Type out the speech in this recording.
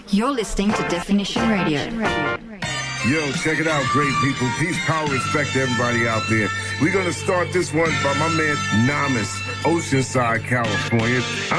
You're listening to Definition Radio. Yo, check it out, great people. Peace, power, respect to everybody out there. We're going to start this one by my man Namas, Oceanside, California.